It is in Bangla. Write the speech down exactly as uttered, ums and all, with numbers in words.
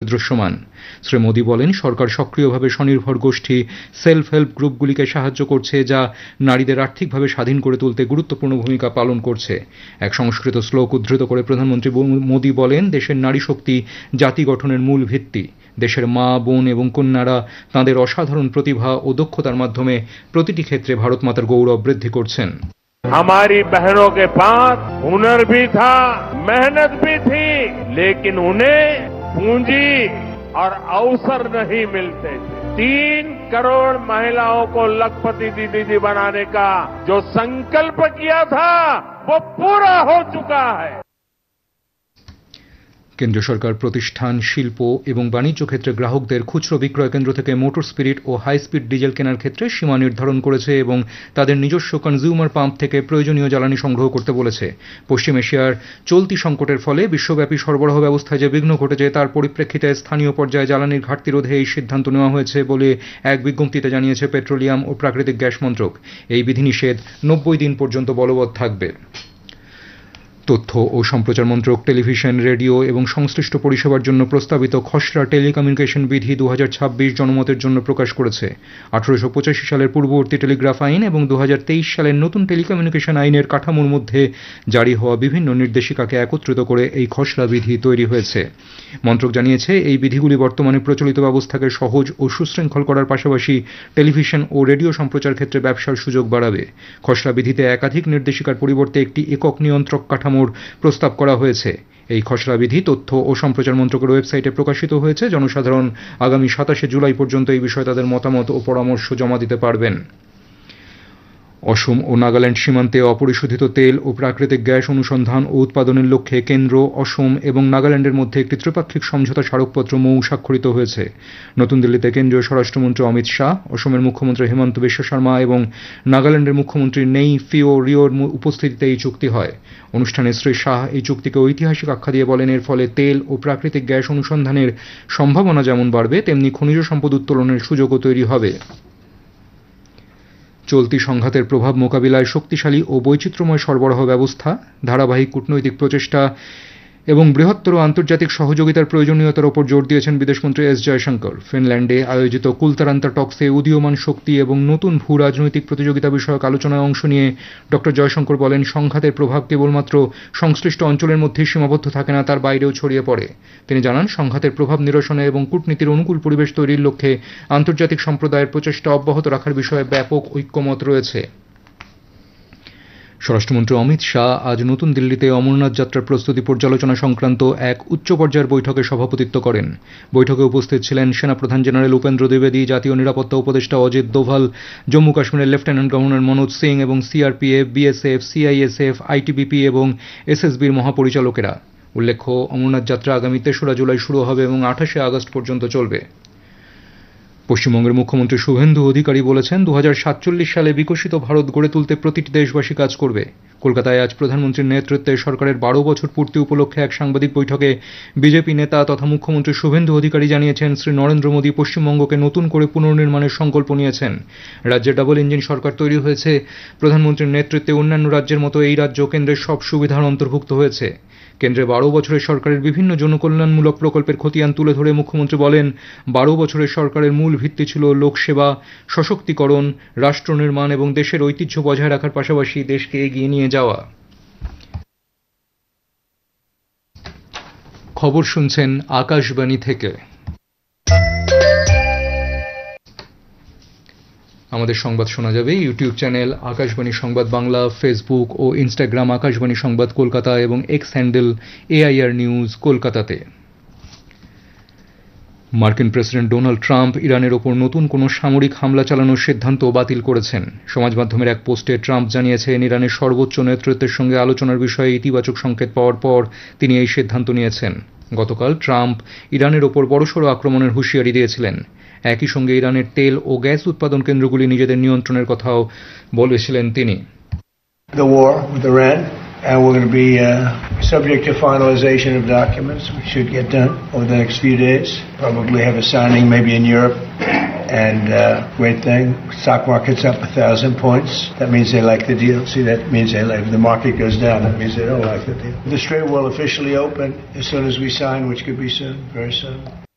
দৃশ্যমান। শ্রী মোদী বলেন, সরকার সক্রিয়ভাবে স্বনির্ভর গোষ্ঠী সেলফ হেল্প গ্রুপগুলিকে সাহায্য করছে, যা নারীদের আর্থিকভাবে স্বাধীন করে তুলতে গুরুত্বপূর্ণ ভূমিকা পালন করছে। এক সংস্কৃত শ্লোক উদ্ধৃত করে প্রধানমন্ত্রী মোদী বলেন, দেশের নারী শক্তি জাতি গঠনের মূল ভিত্তি। দেশের মা, বোন এবং কন্যারা তাঁদের অসাধারণ প্রতিভা ও দক্ষতার মাধ্যমে প্রতিটি ক্ষেত্রে ভারত মাতার গৌরব বৃদ্ধি করছেন। हमारी बहनों के पास हुनर भी था, मेहनत भी थी, लेकिन उन्हें पूंजी और अवसर नहीं मिलते थे। तीन करोड़ महिलाओं को लखपति दीदी बनाने का जो संकल्प किया था वो पूरा हो चुका है। কেন্দ্রীয় সরকার প্রতিষ্ঠান, শিল্প এবং বাণিজ্য ক্ষেত্রে গ্রাহকদের খুচরো বিক্রয় কেন্দ্র থেকে মোটর স্পিরিট ও হাই স্পিড ডিজেল কেনার ক্ষেত্রে সীমা নির্ধারণ করেছে এবং তাদের নিজস্ব কনজিউমার পাম্প থেকে প্রয়োজনীয় জ্বালানি সংগ্রহ করতে বলেছে। পশ্চিম এশিয়ার চলতি সংকটের ফলে বিশ্বব্যাপী সরবরাহ ব্যবস্থায় যে বিঘ্ন ঘটেছে তার পরিপ্রেক্ষিতে স্থানীয় পর্যায়ে জ্বালানির ঘাটতি রোধে এই সিদ্ধান্ত নেওয়া হয়েছে বলে এক বিজ্ঞপ্তিতে জানিয়েছে পেট্রোলিয়াম ও প্রাকৃতিক গ্যাস মন্ত্রক। এই বিধিনিষেধ নব্বই দিন পর্যন্ত বলবৎ থাকবে। তথ্য ও সম্প্রচার মন্ত্রক টেলিভিশন, রেডিও এবং সংশ্লিষ্ট পরিষেবার জন্য প্রস্তাবিত খসড়া টেলিকমিউনিকেশন বিধি দু হাজার ছাব্বিশ জনমতের জন্য প্রকাশ করেছে। আঠারোশো পঁচাশি সালের পূর্ববর্তী টেলিগ্রাফ আইন এবং দু হাজার তেইশ সালের নতুন টেলিকমিউনিকেশন আইনের কাঠামোর মধ্যে জারি হওয়া বিভিন্ন নির্দেশিকাকে একত্রিত করে এই খসড়া বিধি তৈরি হয়েছে। মন্ত্রক জানিয়েছে, এই বিধিগুলি বর্তমানে প্রচলিত ব্যবস্থাকে সহজ ও সুশৃঙ্খল করার পাশাপাশি টেলিভিশন ও রেডিও সম্প্রচার ক্ষেত্রে ব্যবসার সুযোগ বাড়াবে। খসড়া বিধিতে একাধিক নির্দেশিকার পরিবর্তে একটি একক নিয়ন্ত্রক কাঠামো প্রস্তাব করা হয়েছে। এই খসড়া বিধি তথ্য ও সম্প্রচার মন্ত্রকের ওয়েবসাইটে প্রকাশিত হয়েছে। জনসাধারণ আগামী সাতাশে জুলাই পর্যন্ত এই বিষয়ে তাদের মতামত ও পরামর্শ জমা দিতে পারবেন। অসম ও নাগাল্যান্ড সীমান্তে অপরিশোধিত তেল ও প্রাকৃতিক গ্যাস অনুসন্ধান ও উৎপাদনের লক্ষ্যে কেন্দ্র, অসম এবং নাগাল্যান্ডের মধ্যে একটি ত্রিপাক্ষিক সমঝোতা স্মারকপত্র মৌ স্বাক্ষরিত হয়েছে। নতুন দিল্লিতে কেন্দ্রীয় স্বরাষ্ট্রমন্ত্রী অমিত শাহ, অসমের মুখ্যমন্ত্রী হেমন্ত বিশ্ব শর্মা এবং নাগাল্যান্ডের মুখ্যমন্ত্রী নেই ফিও রিওর উপস্থিতিতে এই চুক্তি হয়। অনুষ্ঠানে শ্রী শাহ এই চুক্তিকে ঐতিহাসিক আখ্যা দিয়ে বলেন, এর ফলে তেল ও প্রাকৃতিক গ্যাস অনুসন্ধানের সম্ভাবনা যেমন বাড়বে, তেমনি খনিজ সম্পদ উত্তোলনের সুযোগও তৈরি হবে। চলতি সংঘাতের প্রভাব মোকাবিলায় শক্তিশালী ও বৈচিত্র্যময় সরবরাহ ব্যবস্থা, ধারাবাহিক কূটনৈতিক প্রচেষ্টা এবং বৃহত্তর আন্তর্জাতিক সহযোগিতার প্রয়োজনীয়তার উপর জোর দিয়েছেন বিদেশমন্ত্রী এস জয়শঙ্কর। ফিনল্যান্ডে আয়োজিত কুলতারান্তা টক্সে উদীয়মান শক্তি এবং নতুন ভূ রাজনৈতিক প্রতিযোগিতা বিষয়ক আলোচনায় অংশ নিয়ে ডক্টর জয়শঙ্কর বলেন, সংঘাতের প্রভাব কেবলমাত্র সংশ্লিষ্ট অঞ্চলের মধ্যেই সীমাবদ্ধ থাকে না, তার বাইরেও ছড়িয়ে পড়ে। তিনি জানান, সংঘাতের প্রভাব নিরসনে এবং কূটনীতির অনুকূল পরিবেশ তৈরির লক্ষ্যে আন্তর্জাতিক সম্প্রদায়ের প্রচেষ্টা অব্যাহত রাখার বিষয়ে ব্যাপক ঐক্যমত রয়েছে। স্বরাষ্ট্রমন্ত্রী অমিত শাহ আজ নতুন দিল্লিতে অমরনাথ যাত্রার প্রস্তুতি পর্যালোচনা সংক্রান্ত এক উচ্চ পর্যায়ের বৈঠকে সভাপতিত্ব করেন। বৈঠকে উপস্থিত ছিলেন সেনাপ্রধান জেনারেল উপেন্দ্র দ্বিবেদী, জাতীয় নিরাপত্তা উপদেষ্টা অজিত দোভাল, জম্মু কাশ্মীরের লেফটেন্যান্ট গভর্নর মনোজ সিং এবং সিআরপিএফ, বিএসএফ, সিআইএসএফ, আইটিবিপি এবং এসএসবির মহাপরিচালকেরা। উল্লেখ্য, অমরনাথ যাত্রা আগামী তেসরা জুলাই শুরু হবে এবং আঠাশে আগস্ট পর্যন্ত চলবে। পশ্চিমবঙ্গের মুখ্যমন্ত্রী শুভেন্দু অধিকারী বলেছেন, দু হাজার সাতচল্লিশ সালে বিকশিত ভারত গড়ে তুলতে প্রতিটি দেশবাসী কাজ করবে। কলকাতায় আজ প্রধানমন্ত্রীর নেতৃত্বে সরকারের বারো বছর পূর্তি উপলক্ষে এক সাংবাদিক বৈঠকে বিজেপি নেতা তথা মুখ্যমন্ত্রী শুভেন্দু অধিকারী জানিয়েছেন, শ্রী নরেন্দ্র মোদী পশ্চিমবঙ্গকে নতুন করে পুনর্নির্মাণের সংকল্প নিয়েছেন। রাজ্যে ডাবল ইঞ্জিন সরকার তৈরি হয়েছে। প্রধানমন্ত্রীর নেতৃত্বে অন্যান্য রাজ্যের মতো এই রাজ্য কেন্দ্রের সব সুবিধার অন্তর্ভুক্ত হয়েছে। কেন্দ্রে বারো বছরের সরকারের বিভিন্ন জনকল্যাণমূলক প্রকল্পের খতিয়ান তুলে ধরে মুখ্যমন্ত্রী বলেন, বারো বছরের সরকারের মূল ভিত্তি ছিল লোকসেবা, সশক্তিকরণ, রাষ্ট্র নির্মাণ এবং দেশের ঐতিহ্য বজায় রাখার পাশাপাশি দেশকে এগিয়ে নিয়ে যাওয়া। খবর শুনছেন আকাশবাণী থেকে। আমাদের সংবাদ শোনা যাবে ইউটিউব চ্যানেল আকাশবাণী সংবাদ বাংলা, ফেসবুক ও ইনস্টাগ্রাম আকাশবাণী সংবাদ কলকাতা এবং এক্স হ্যান্ডেল এআইআর নিউজ কলকাতাতে। মার্কিন প্রেসিডেন্ট ডোনাল্ড ট্রাম্প ইরানের ওপর নতুন কোনো সামরিক হামলা চালানোর সিদ্ধান্ত বাতিল করেছেন। সমাজ মাধ্যমের এক পোস্টে ট্রাম্প জানিয়েছেন, ইরানের সর্বোচ্চ নেতৃত্বের সঙ্গে আলোচনার বিষয়ে ইতিবাচক সংকেত পাওয়ার পর তিনি এই সিদ্ধান্ত নিয়েছেন। গতকাল ট্রাম্প ইরানের ওপর বড়সড় আক্রমণের হুঁশিয়ারি দিয়েছিলেন। একই সঙ্গে ইরানের তেল ও গ্যাস উৎপাদন কেন্দ্রগুলি নিজেদের নিয়ন্ত্রণের কথাও বলেছিলেন তিনি। The war with Iran, and we're going to be uh, subject to finalization of documents, which should get done over the next few days. Probably have a signing maybe in Europe. And uh, great thing, stock market's up a thousand points. That means they like the deal. See, that means they like. If the market goes down, that means they don't like the deal. The Strait will officially open as soon as we sign, which could be soon, very soon.